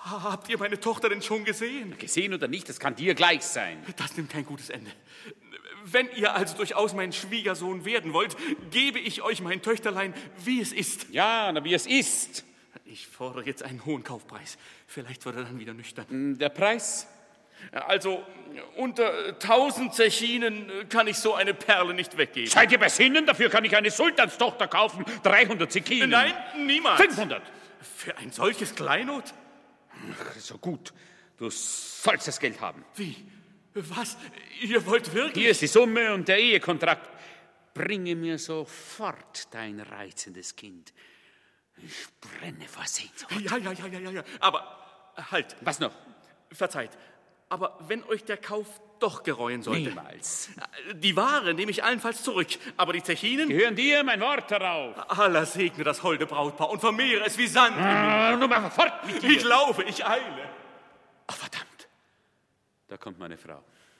Habt ihr meine Tochter denn schon gesehen? Gesehen oder nicht, das kann dir gleich sein. Das nimmt kein gutes Ende. Wenn ihr also durchaus mein Schwiegersohn werden wollt, gebe ich euch mein Töchterlein, wie es ist. Ja, na, wie es ist. Ich fordere jetzt einen hohen Kaufpreis. Vielleicht wird er dann wieder nüchtern. Der Preis? Also, unter 1000 Zechinen kann ich so eine Perle nicht weggeben. Seid ihr besinnen? Dafür kann ich eine Sultanstochter kaufen. 300 Zechinen. Nein, niemals. 500. Für ein solches Kleinod? Ach, so gut. Du sollst das Geld haben. Wie? Was? Ihr wollt wirklich? Hier ist die Summe und der Ehekontrakt. Bringe mir sofort dein reizendes Kind. Ich brenne vor Sehnsucht. Ja. Aber, halt. Was noch? Verzeiht. Aber wenn euch der Kauf doch gereuen sollte. Niemals. Die Ware nehme ich allenfalls zurück, aber die Zechinen... Gehören dir, mein Wort darauf. Allah segne das holde Brautpaar und vermehre es wie Sand. Nun mal fort mit dir. Ich laufe, ich eile. Oh, verdammt. Da kommt meine Frau.